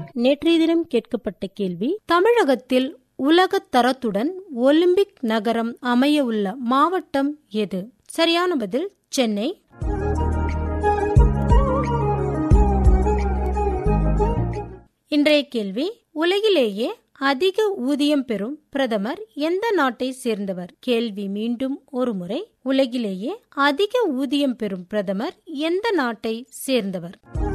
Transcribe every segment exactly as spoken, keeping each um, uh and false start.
நேற்றைய தினம் கேட்கப்பட்ட கேள்வி, தமிழகத்தில் உலக தரத்துடன் ஒலிம்பிக் நகரம் அமைய உள்ள மாவட்டம் எது? சரியான பதில் சென்னை. இன்றைய கேள்வி, உலகிலேயே அதிக ஊதியம் பெறும் பிரதமர் எந்த நாட்டை சேர்ந்தவர்? கேள்வி மீண்டும் ஒரு முறை, உலகிலேயே அதிக ஊதியம் பெறும் பிரதமர் எந்த நாட்டை சேர்ந்தவர்?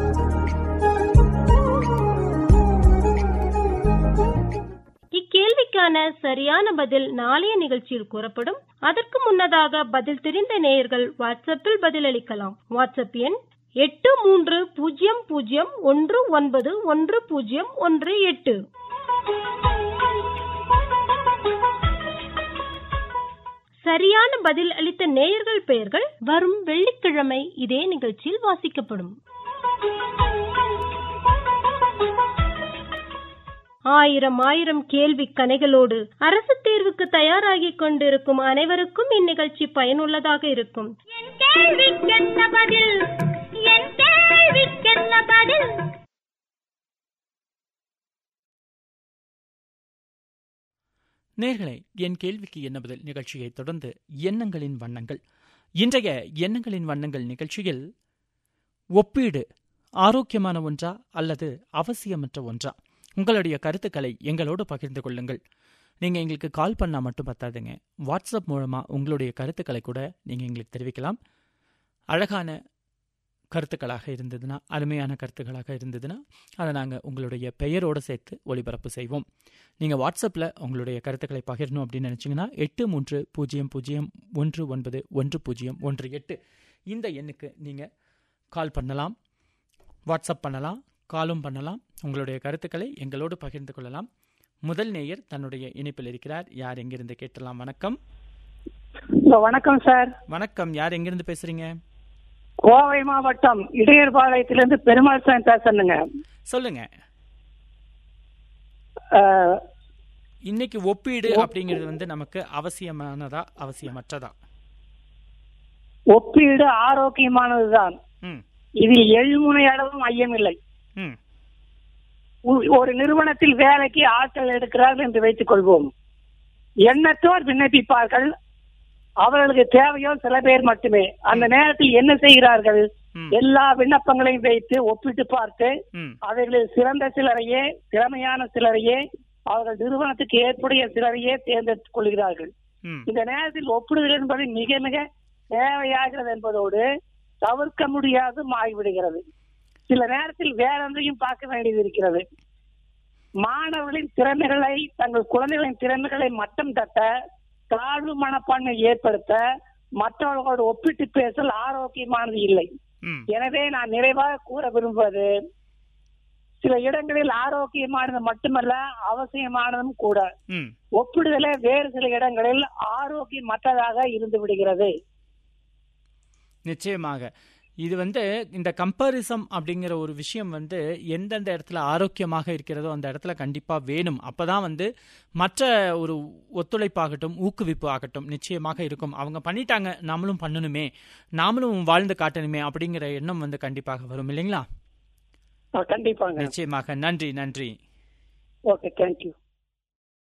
இக்கேள்விக்கான சரியான பதில் நாளைய நிகழ்ச்சியில் கூறப்படும். அதற்கு முன்னதாக பதில் தெரிந்த நேயர்கள் வாட்ஸ்அப்பில் பதிலளிக்கலாம். வாட்ஸ்அப் எண் எட்டு மூன்று பூஜ்ஜியம் பூஜ்ஜியம் ஒன்று ஒன்பது ஒன்று பூஜ்ஜியம் ஒன்று எட்டு. சரியான பதில் அளித்த நேயர்கள் பெயர்கள் வரும் வெள்ளிக்கிழமை இதே நிகழ்ச்சியில் வாசிக்கப்படும். ஆயிரம் ஆயிரம் கேள்வி கணைகளோடு அரசு தேர்வுக்கு தயாராகி கொண்டிருக்கும் அனைவருக்கும் இந்நிகழ்ச்சி பயனுள்ளதாக இருக்கும். நேர்களே, என் கேள்விக்கு என்ன பதில் நிகழ்ச்சியை தொடர்ந்து எண்ணங்களின் வண்ணங்கள். இன்றைய எண்ணங்களின் வண்ணங்கள் நிகழ்ச்சியில் ஒப்பீடு ஆரோக்கியமான ஒன்றா அல்லது அவசியமற்ற ஒன்றா? உங்களுடைய கருத்துக்களை எங்களோடு பகிர்ந்து கொள்ளுங்கள். நீங்கள் எங்களுக்கு கால் பண்ணால் மட்டும் பத்தாதுங்க, வாட்ஸ்அப் மூலமாக உங்களுடைய கருத்துக்களை கூட நீங்கள் எங்களுக்கு தெரிவிக்கலாம். அழகான கருத்துக்களாக இருந்ததுன்னா, அருமையான கருத்துக்களாக இருந்ததுன்னா அதை நாங்கள் உங்களுடைய பெயரோடு சேர்த்து ஒளிபரப்பு செய்வோம். நீங்கள் வாட்ஸ்அப்பில் உங்களுடைய கருத்துக்களை பகிரணும் அப்படின்னு நினச்சிங்கன்னா எட்டு மூன்று பூஜ்ஜியம் பூஜ்ஜியம் ஒன்று ஒன்பது ஒன்று பூஜ்ஜியம் ஒன்று எட்டு இந்த எண்ணுக்கு நீங்கள் கால் பண்ணலாம், வாட்ஸ்அப் பண்ணலாம், காலும் பண்ணலாம். உங்களுடைய கருத்துக்களை எங்களோடு பகிர்ந்து கொள்ளலாம். முதல் நேயர் தன்னுடைய இணைப்பில் இருக்கிறார். யார் எங்கிருந்து கேட்டலாம்? வணக்கம். வணக்கம் சார். வணக்கம். யார் எங்கிருந்து பேசுறீங்க? கோவை மாவட்டம் இடையர்பாளையத்திலிருந்து பெருமாள் சாமி பேசுறேங்க. சொல்லுங்க. இன்னைக்கு ஒப்பீடு அப்படிங்கிறது வந்து நமக்கு அவசியமானதா அவசியமற்றதா? ஒப்பீடு ஆரோக்கியமானதுதான். இதில் எழுமுனை அளவும் ஐயமில்லை. ஒரு நிறுவனத்தில் வேலைக்கு ஆட்கள் எடுக்கிறார்கள் என்று வைத்துக் கொள்வோம். எண்ணற்றோர் விண்ணப்பிப்பார்கள். அவர்களுக்கு தேவையோ சில பேர் மட்டுமே. அந்த நேரத்தில் என்ன செய்கிறார்கள்? எல்லா விண்ணப்பங்களையும் வைத்து ஒப்பிட்டு பார்த்து அவர்களில் சிறந்த சிலரையே, திறமையான சிலரையே, அவர்கள் நிறுவனத்துக்கு ஏற்புடைய சிலரையே தேர்ந்தெடுத்துக் கொள்கிறார்கள். இந்த நேரத்தில் ஒப்பிடுதல் என்பது மிக மிக தேவையாகிறது என்பதோடு தவிர்க்க முடியாது ஆகிவிடுகிறது. சில நேரத்தில் வேறொன்றையும் பார்க்க வேண்டியது இருக்கிறது. மாணவர்களின் திறமைகளை, தங்கள் குழந்தைகளின் திறமைகளை மட்டம் தட்ட, தாழ்வு மனப்பான்மை ஏற்படுத்த, மற்றவர்களோடு ஒப்பிட்டு பேசல் ஆரோக்கியமானது இல்லை. எனவே நான் நிறைவாக கூற விரும்புவது, சில இடங்களில் ஆரோக்கியமானது மட்டுமல்ல, அவசியமானதும் கூட. ஒப்பிடுதலே வேறு சில இடங்களில் ஆரோக்கியமற்றதாக இருந்து விடுகிறது. நிச்சயமாக இது வந்து இந்த கம்பேரிசம் அப்படிங்கிற ஒரு விஷயம் வந்து எந்தெந்த இடத்துல ஆரோக்கியமாக இருக்கிறதோ அந்த இடத்துல கண்டிப்பாக வேணும். அப்போதான் வந்து மற்ற ஒரு ஒத்துழைப்பாகட்டும், ஊக்குவிப்பு ஆகட்டும் நிச்சயமாக இருக்கும். அவங்க பண்ணிட்டாங்க, நாமளும் பண்ணணுமே, நாமளும் வாழ்ந்து காட்டணுமே அப்படிங்கிற எண்ணம் வந்து கண்டிப்பாக வரும் இல்லைங்களா? கண்டிப்பாக. நிச்சயமாக. நன்றி. நன்றி. Okay, thank you.